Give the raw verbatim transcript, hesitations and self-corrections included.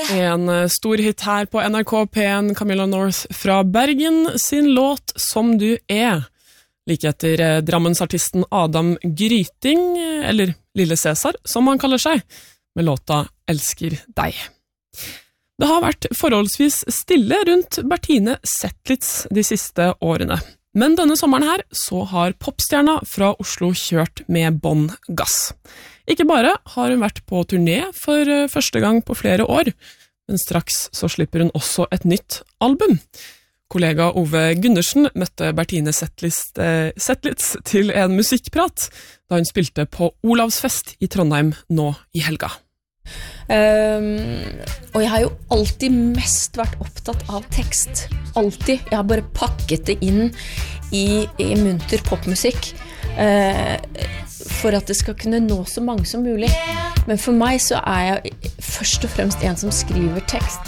En stor hit her på N R K P en, Camilla North fra Bergen sin låt Som du er. Like etter Drammensartisten Adam Gryting, eller Lille Cæsar, som han kaller seg, med låta Elsker deg. Det har vært forholdsvis stille rundt Bertine Zetlitz de siste årene. Men denne sommeren her så har popstjerna fra Oslo kjørt med bånn gass. Ikke bare har hun vært på turné for første gang på flere år, men straks så slipper hun også et nytt album. Kollega Ove Gundersen møtte Bertine Zetlitz, eh, Zetlitz til en musikkprat da hun spilte på Olavsfest i Trondheim nå i helga. Um, og jeg har jo alltid mest vært opptatt av tekst. Alltid. Jeg har bare pakket det inn i, i munter popmusikk uh, for at det skal kunne nå så mange som mulig. Men for meg så er jeg først og fremst en som skriver tekst.